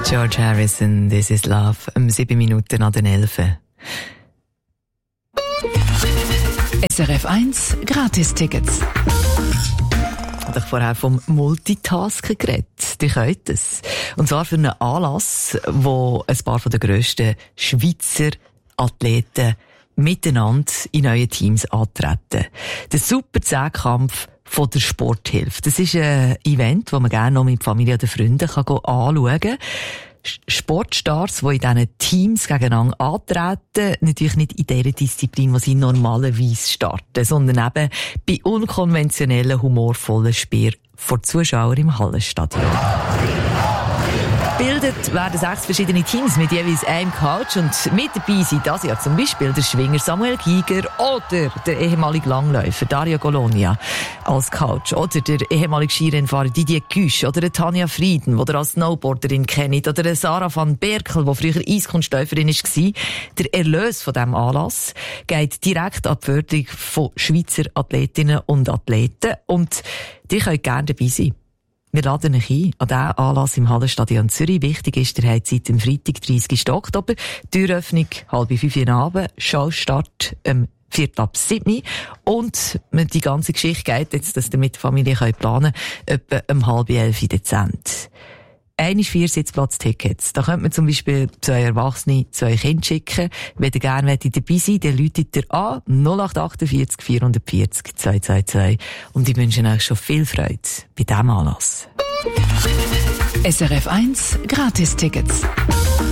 George Harrison, This is Love, 7 Minuten nach den 11. SRF 1 Gratis-Tickets. Ich habe vorher vom Multitasken geredet. Die können es. Und zwar für einen Anlass, wo ein paar der grössten Schweizer Athleten miteinander in neuen Teams antreten. Der Super-10-Kampf von der Sporthilfe. Das ist ein Event, das man gerne noch mit Familie oder Freunden anschauen kann. Sportstars, die in diesen Teams gegeneinander antreten, natürlich nicht in der Disziplin, die sie normalerweise starten, sondern eben bei unkonventionellen, humorvollen Spielen vor Zuschauern im Hallenstadion. Gebildet werden 6 verschiedene Teams mit jeweils einem Coach und mit dabei sind das Jahr zum Beispiel der Schwinger Samuel Giger oder der ehemalige Langläufer Dario Golonia als Coach oder der ehemalige Skirennfahrer Didier Güsch oder Tanja Frieden, die ihr als Snowboarderin kennt, oder Sarah van Berkel, die früher Eiskunstläuferin war. Der Erlös von diesem Anlass geht direkt an die Förderung von Schweizer Athletinnen und Athleten und die können gerne dabei sein. Wir laden euch ein an diesen Anlass im Hallenstadion Zürich. Wichtig ist, ihr habt seit dem Freitag, 30. Oktober, Türöffnung 4:30 Uhr Abend, Showstart 4:07 und die ganze Geschichte geht jetzt, dass ihr mit der Familie planen könnt, etwa 10:30 Dezent. 4 Sitzplatz-Tickets. Da könnt man zum Beispiel 2 Erwachsene, 2 Kinder schicken. Wenn ihr gerne dabei seid, dann läutet ihr an 0848 440 222. Und ich wünsche euch schon viel Freude bei diesem Anlass. SRF 1 Gratis-Tickets.